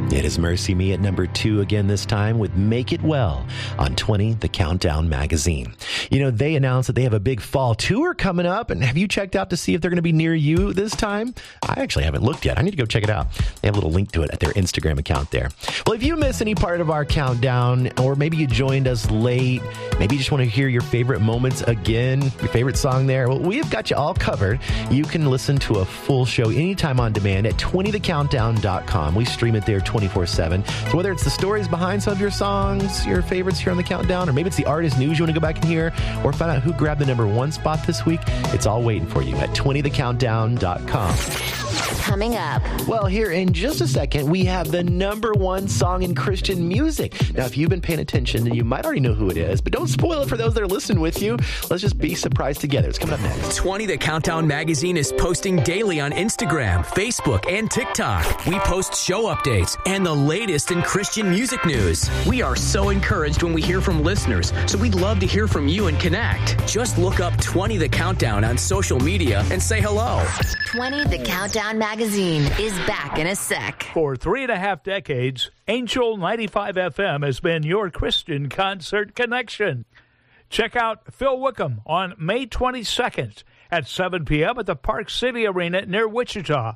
It is Mercy Me at number 2 again this time with Make It Well on 20, The Countdown magazine. You know, they announced that they have a big fall tour coming up, and have you checked out to see if they're going to be near you this time? I actually haven't looked yet. I need to go check it out. They have a little link to it at their Instagram account there. Well, if you miss any part of our countdown, or maybe you joined us late, maybe you just want to hear your favorite moments again, your favorite song there, well, we've got you all covered. You can listen to a full show anytime on demand at 20thecountdown.com. We stream it there 24/7. So whether it's the stories behind some of your songs, your favorites here on the Countdown, or maybe it's the artist news you want to go back and hear, or find out who grabbed the number 1 spot this week, it's all waiting for you at 20thecountdown.com. Coming up. Well, here in just a second, we have the number 1 song in Christian music. Now, if you've been paying attention, then you might already know who it is, but don't spoil it for those that are listening with you. Let's just be surprised together. It's coming up next. 20 The Countdown magazine is posting daily on Instagram, Facebook, and TikTok. We post show updates and the latest in Christian music news. We are so encouraged when we hear from listeners, so we'd love to hear from you and connect. Just look up 20 The Countdown on social media and say hello. 20 The Countdown magazine is back in a sec. For 3.5 decades, Angel 95 FM has been your Christian concert connection. Check out Phil Wickham on May 22nd at 7 p.m. at the Park City Arena near Wichita.